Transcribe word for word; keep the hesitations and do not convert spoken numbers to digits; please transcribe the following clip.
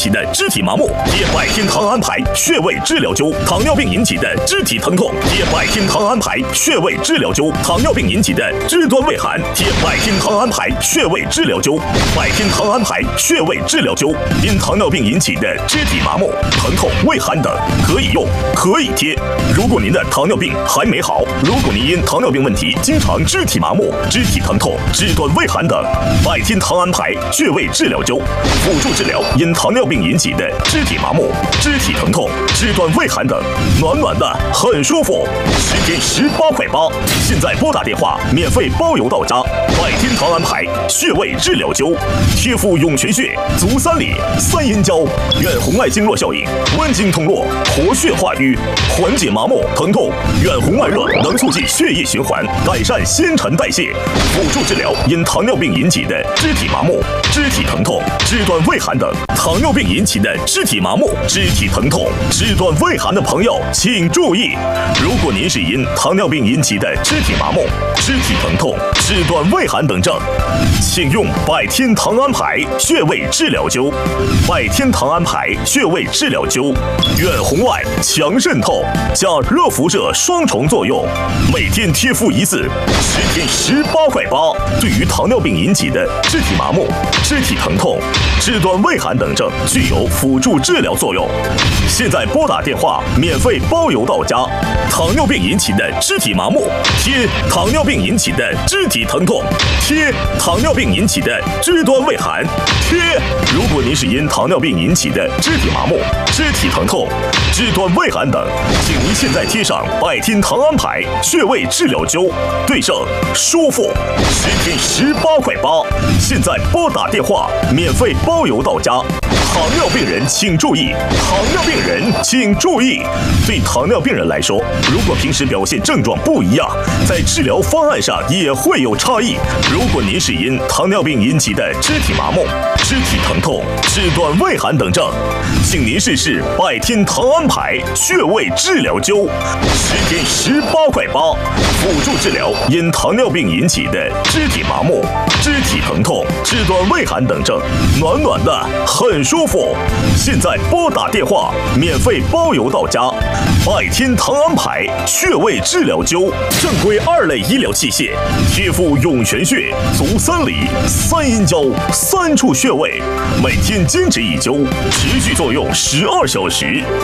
起的肢体麻木，贴百天堂安牌穴位治疗灸；糖尿病引起的肢体疼痛，贴百天堂安牌穴位治疗灸；糖尿病引起的肢端胃寒，贴百天堂安牌穴位治疗灸。百天堂安牌穴位治疗灸，因糖尿病引起的肢体麻木、疼痛、胃寒等，可以用，可以贴。如果您的糖尿病还没好，如果您因糖尿病问题经常肢体麻木、肢体疼痛、肢端胃寒等，百天堂安牌穴位治疗灸，辅助治疗因糖尿病引起的肢体麻木、肢体疼痛、肢端胃寒等，暖暖的，很舒服。十天十八块八，现在拨打电话，免费包邮到家。百天堂安牌穴位治疗灸，贴敷涌泉穴、足三里、三阴交，远红外经络效应，温经通络，活血化瘀，缓解麻木疼痛。远红外热能促进血液循环，改善新陈代谢，辅助治疗因糖尿病引起的肢体麻木、肢体疼痛、肢端胃寒等。糖尿病引起的肢体麻木、肢体疼痛、肢端胃寒的朋友，请注意，如果您是因糖尿病引起的肢体麻木、肢体疼痛、肢端胃寒等症，请用百天堂安牌穴位治疗灸。百天堂安牌穴位治疗灸，远红外、强渗透加热辐射双重作用，每天贴敷一次，十天十八块八。对于糖尿病引起的肢体麻木、肢体疼痛、肢端胃寒等症，具有辅助治疗作用。现在拨打电话，免费包邮到家。糖尿病引起的肢体麻木，贴糖尿病引起的肢体疼痛，贴糖尿病引起的肢端胃寒，贴。如果您是因糖尿病引起的肢体麻木、肢体疼痛、肢端胃寒等，请您现在贴上百天堂安牌穴位治疗灸，对症舒服，十天十八块八。现在拨打电话，免费包邮到家。糖尿病人请注意，糖尿病人请注意。对糖尿病人来说，如果平时表现症状不一样，在治疗方案上也会有差异。如果您是因糖尿病引起的肢体麻木、肢体疼痛、肢端胃寒等症，请您试试百天堂安牌穴位治疗灸，十天十八块八，辅助治疗因糖尿病引起的肢体麻木、肢体疼痛、肢端胃寒等症，暖暖的，很舒服。现在拨打电话，免费包邮到家。百天堂安牌穴位治疗灸，正规二类医疗器械，贴敷涌泉穴、足三里、三阴交三处穴位，每天坚持一灸，持续作用十二小时。